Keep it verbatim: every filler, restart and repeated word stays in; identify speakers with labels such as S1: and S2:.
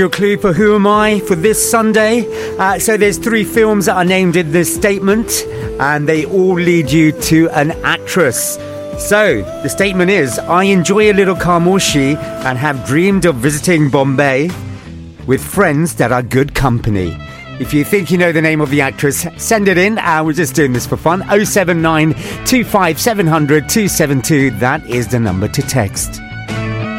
S1: Your clue for Who Am I for this Sunday. Uh, so there's three films that are named in this statement, and they all lead you to an actress. So the statement is, I enjoy a little Khamoshi and have dreamed of visiting Bombay with friends that are good company. If you think you know the name of the actress, send it in. Uh, we're just doing this for fun. oh seven nine, two five seven zero zero, two seven two. That is the number to text.